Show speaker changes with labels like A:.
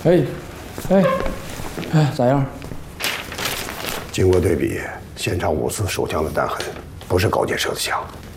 A: 哎，咋样？
B: 经过对比，现场5次手枪的弹痕，不是高阶射的枪。